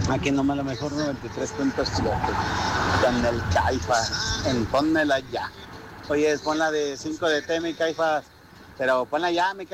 Aquí nomás la mejor 93.7. Con el Caifas. Pónmela ya. Oye, pon la de 5 de T, mi Caifas. Pero ponla ya, mi Caifas.